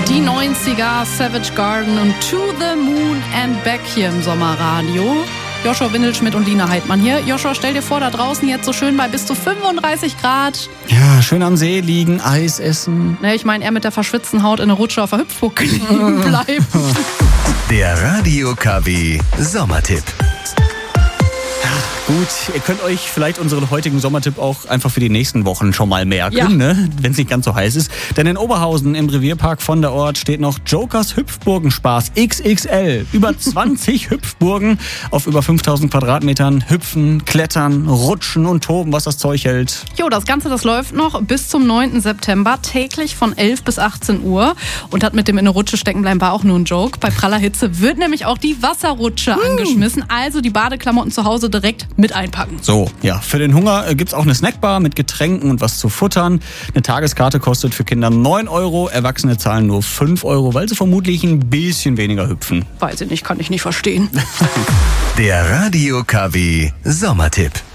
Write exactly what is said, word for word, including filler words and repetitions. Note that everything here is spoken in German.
Die neunziger, Savage Garden und To the Moon and Back hier im Sommerradio. Joshua Windelschmidt und Lina Heidmann hier. Joshua, stell dir vor, da draußen jetzt so schön bei bis zu fünfunddreißig Grad. Ja, schön am See liegen, Eis essen. Ne, ich meine, er mit der verschwitzten Haut in der Rutsche auf der Hüpfburg liegen bleibt. Der Radio K W Sommertipp. Gut, ihr könnt euch vielleicht unseren heutigen Sommertipp auch einfach für die nächsten Wochen schon mal merken, ja. ne? Wenn es nicht ganz so heiß ist. Denn in Oberhausen im Revierpark von der Ort steht noch Jokers Hüpfburgenspaß X X L. Über zwanzig Hüpfburgen auf über fünftausend Quadratmetern. Hüpfen, klettern, rutschen und toben, was das Zeug hält. Jo, das Ganze, das läuft noch bis zum neunten September, täglich von elf bis achtzehn Uhr. Und das mit dem in der Rutsche stecken bleiben war auch nur ein Joke. Bei praller Hitze wird nämlich auch die Wasserrutsche uh. angeschmissen. Also die Badeklamotten zu Hause direkt mit einpacken. So, ja, für den Hunger äh, gibt's auch eine Snackbar mit Getränken und was zu futtern. Eine Tageskarte kostet für Kinder neun Euro, Erwachsene zahlen nur fünf Euro, weil sie vermutlich ein bisschen weniger hüpfen. Weiß ich nicht, kann ich nicht verstehen. Der Radio K W Sommertipp.